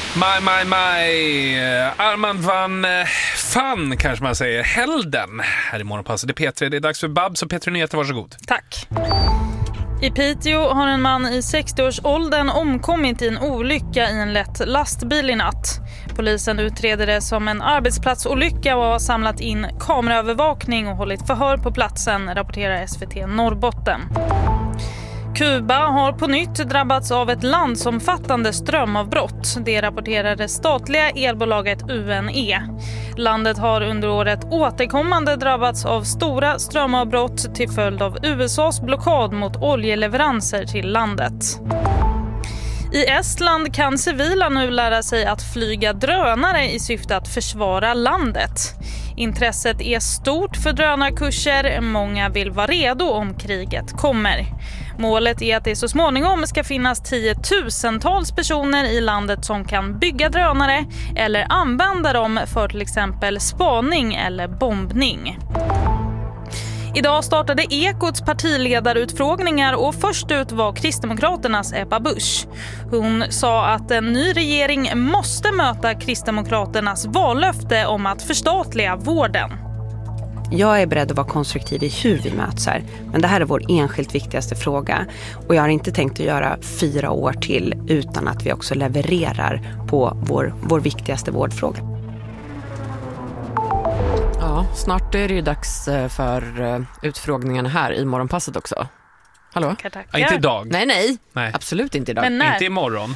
My. Armand van Fan kanske man säger. Helden här i Morgonpasset. Det är P3. Det är dags för Babs och P3 Nyheter. Varsågod. Tack. I Piteå har en man i 60-årsåldern omkommit i en olycka i en lätt lastbil i natt. Polisen utreder det som en arbetsplatsolycka och har samlat in kameraövervakning och hållit förhör på platsen, rapporterar SVT Norrbotten. Kuba har på nytt drabbats av ett landsomfattande strömavbrott. Det rapporterar det statliga elbolaget UNE. Landet har under året återkommande drabbats av stora strömavbrott till följd av USAs blockad mot oljeleveranser till landet. I Estland kan civila nu lära sig att flyga drönare i syfte att försvara landet. Intresset är stort för drönarkurser. Många vill vara redo om kriget kommer. Målet är att det så småningom ska finnas 10-tusentals personer i landet som kan bygga drönare eller använda dem för till exempel spaning eller bombning. Idag startade Ekots partiledarutfrågningar och först ut var Kristdemokraternas Ebba Busch. Hon sa att en ny regering måste möta Kristdemokraternas vallöfte om att förstatliga vården. Jag är beredd att vara konstruktiv i hur vi möts här. Men det här är vår enskilt viktigaste fråga. Och jag har inte tänkt att göra 4 år till utan att vi också levererar på vår viktigaste vårdfråga. Ja, snart är det ju dags för utfrågningarna här i Morgonpasset också. Hallå? Ja, inte idag. Nej, absolut inte idag. Men när? Inte imorgon.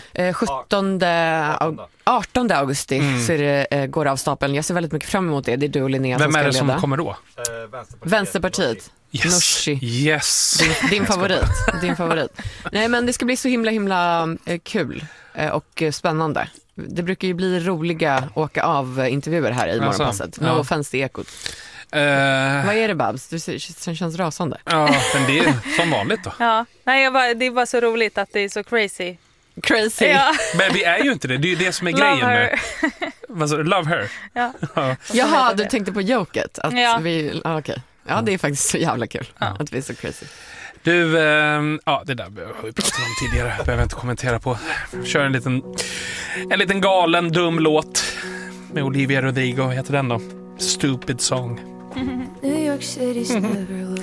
18 augusti så är det, går det av stapeln. Jag ser väldigt mycket fram emot det. Det är du och Linnea som ska leda. Vem är det som kommer då? Vänsterpartiet. Nooshi. Yes. Din favorit. Nej, men det ska bli så himla kul och spännande. Det brukar ju bli roliga åka av intervjuer här i Morgonpasset. No offense till Ekot. Vad är det, Babs? Du känns rasande. Ja, men det är som vanligt då. Ja, nej, det är bara så roligt att det är så crazy. Ja. Men vi är ju inte det. Det är ju det som är grejen med. Love her. Ja. Jaha, du tänkte på joket. Att ja. Okej. Ja, det är faktiskt så jävla kul att vi är så crazy. Du, det där har vi pratat om tidigare. Behöver inte kommentera på. Kör en liten galen, dum låt med Olivia Rodrigo. Heter den då? Stupid Song. New York City's never